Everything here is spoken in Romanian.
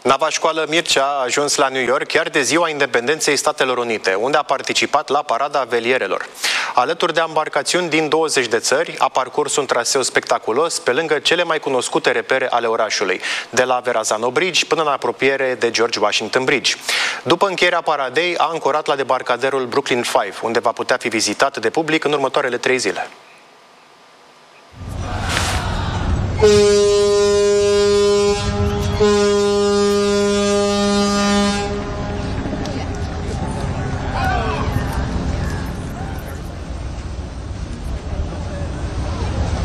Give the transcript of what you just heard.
Nava școală Mircea a ajuns la New York chiar de ziua independenței Statelor Unite, unde a participat la parada velierelor. Alături de ambarcațiuni din 20 de țări, a parcurs un traseu spectaculos pe lângă cele mai cunoscute repere ale orașului, de la Verrazano Bridge până în apropiere de George Washington Bridge. După încheierea paradei, a ancorat la debarcaderul Brooklyn 5, unde va putea fi vizitat de public în următoarele 3 zile.